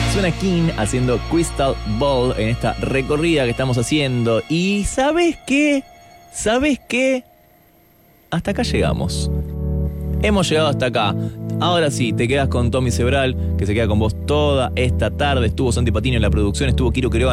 Suena King haciendo Crystal Ball en esta recorrida que estamos haciendo. Y ¿sabes qué? ¿Sabes qué? Hasta acá llegamos. Hemos llegado hasta acá. Ahora sí, te quedas con Tommy Sebral, que se queda con vos toda esta tarde. Estuvo Santi Patino en la producción, estuvo Kiro Quiroga